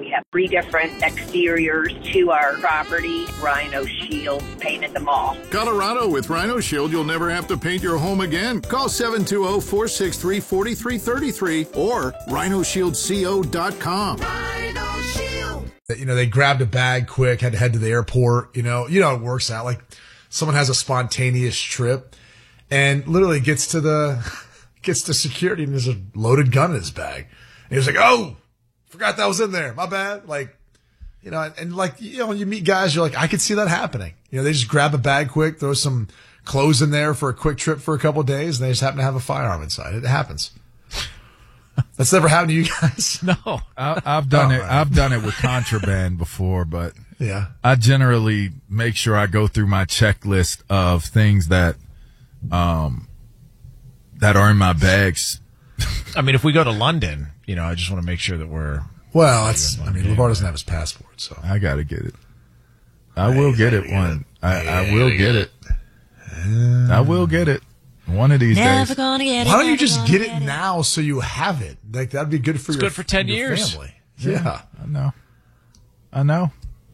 We have 3 different exteriors to our property. Rhino Shield painted them all. Colorado, with Rhino Shield, you'll never have to paint your home again. Call 720-463-4333 or rhinoshieldco.com. Rhino Shield. They grabbed a bag quick, had to head to the airport. You know how it works out. Like someone has a spontaneous trip and literally gets to security and there's a loaded gun in his bag. And he was like, "Oh, forgot that was in there. My bad." Like, you meet guys, you're like, I could see that happening. They just grab a bag quick, throw some clothes in there for a quick trip for a couple of days, and they just happen to have a firearm inside. It happens. That's never happened to you guys? No. I've done it. Right. I've done it with contraband before, but yeah, I generally make sure I go through my checklist of things that are in my bags. I mean, if we go to London, I just want to make sure that we're. Well, LeVar doesn't have his passport, so I got to get it. I will get it one. I will get it. I will get it one of these days. Gonna get it. Why don't you just get it now so you have it? Like that'd be good for it's good for 10 years. Family. Yeah, I know.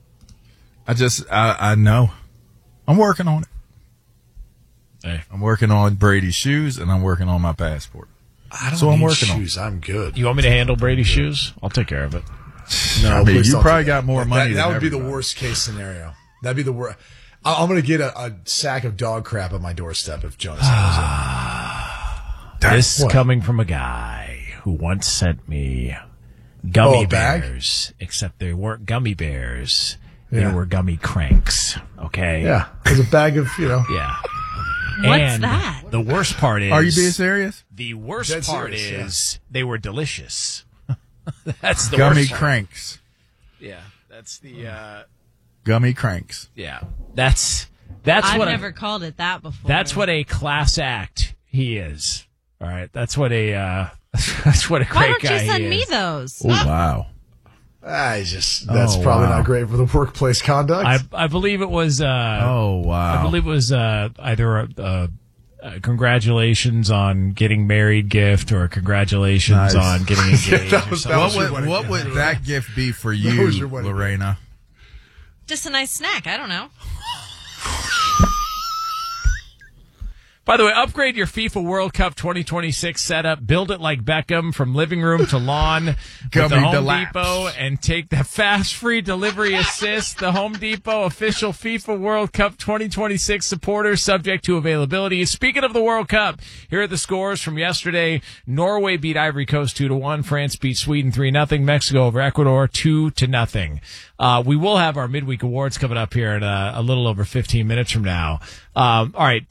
I know. I'm working on it. Hey. I'm working on Brady's shoes and I'm working on my passport. I don't need shoes. I'm good. You want me to handle Brady's shoes? I'll take care of it. No, you probably got more money. That would be the worst case scenario. That'd be the worst. I'm going to get a sack of dog crap on my doorstep if Jonas handles it. This coming from a guy who once sent me gummy bears, except they weren't gummy bears. They were gummy cranks. Okay. Yeah. There's a bag of, Yeah. What's that? The worst part is... Are you being serious? The worst part is they were delicious. That's the gummy worst part. cranks. Yeah, that's the... Gummy cranks. Yeah, that's I've what never called it that before. That's what a class act he is. All right, that's what a that's what a great guy he is. Why don't you send me those? Oh wow. That's probably not great for the workplace conduct. I believe it was. Oh wow! I believe it was either a congratulations on getting married gift or Nice. congratulations on getting engaged. What would that gift be for you, Lorena? Just a nice snack. I don't know. By the way, upgrade your FIFA World Cup 2026 setup. Build it like Beckham from living room to lawn with the Home Depot and take the fast free delivery assist. The Home Depot official FIFA World Cup 2026 supporter, subject to availability. Speaking of the World Cup, here are the scores from yesterday. Norway beat Ivory Coast 2-1. France beat Sweden 3-0. Mexico over Ecuador 2-0. We will have our midweek awards coming up here in a little over 15 minutes from now. All right.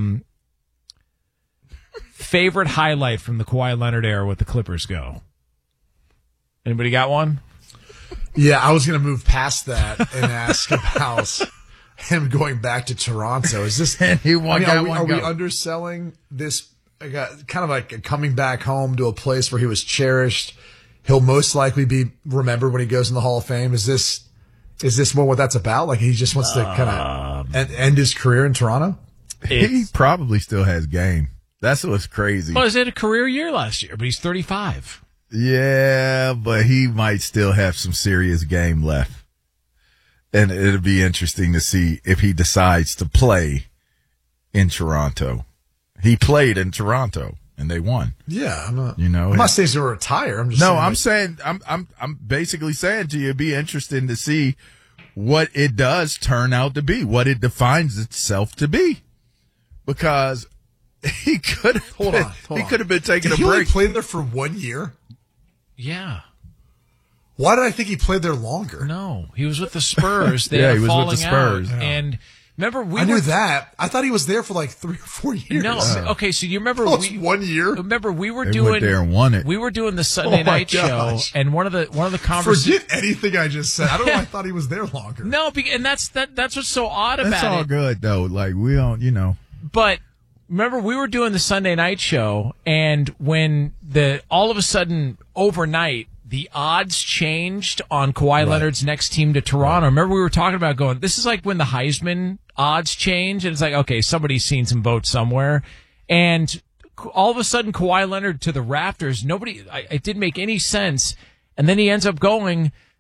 Favorite highlight from the Kawhi Leonard era with the Clippers go? Anybody got one? Yeah, I was going to move past that and ask about him going back to Toronto. Is this? Are we underselling this? Kind of like coming back home to a place where he was cherished. He'll most likely be remembered when he goes in the Hall of Fame. Is this more what that's about? Like he just wants to kind of end his career in Toronto? He probably still has game. That's what's crazy. Well, he had a career year last year, but he's 35. Yeah, but he might still have some serious game left. And it'll be interesting to see if he decides to play in Toronto. He played in Toronto and they won. Yeah, I'm not saying he's going to retire. I'm saying I'm basically saying to you, it'd be interesting to see what it does turn out to be, what it defines itself to be. Because he could have been taking a break. He only played there for 1 year? Yeah. Why did I think he played there longer? No, he was with the Spurs. He was with the Spurs. And remember, I knew that. I thought he was there for like 3 or 4 years. No, okay. So you remember 1 year? Remember we were They doing went there and won it. We were doing the Sunday night show, and one of the conversations. Forget anything I just said. I don't know. I thought he was there longer. No, and that's what's so odd about it. That's all good though. Like we don't, But remember, we were doing the Sunday night show, and when all of a sudden overnight the odds changed on Kawhi Leonard's next team to Toronto. Remember, we were talking about going, this is like when the Heisman odds change, and it's like, okay, somebody's seen some votes somewhere, and all of a sudden Kawhi Leonard to the Raptors. It didn't make any sense, and then he ends up going